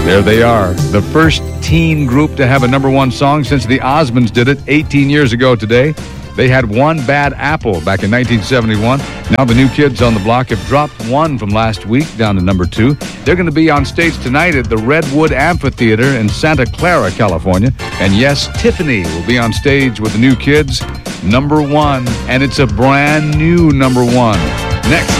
There they are, the first teen group to have a number one song since the Osmonds did it 18 years ago today. They had One Bad Apple back in 1971. Now the New Kids on the Block have dropped one from last week down to number 2. They're going to be on stage tonight at the Redwood Amphitheater in Santa Clara, California. And yes, Tiffany will be on stage with the New Kids, number 1. And it's a brand new number 1. Next.